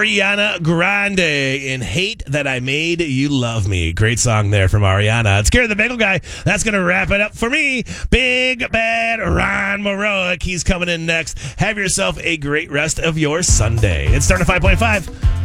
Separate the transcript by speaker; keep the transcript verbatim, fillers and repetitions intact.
Speaker 1: Ariana Grande in Hate That I Made You Love Me. Great song there from Ariana. It's Gary the Bagel Guy. That's going to wrap it up for me. Big Bad Ron Moroic. He's coming in next. Have yourself a great rest of your Sunday. It's starting at five point five.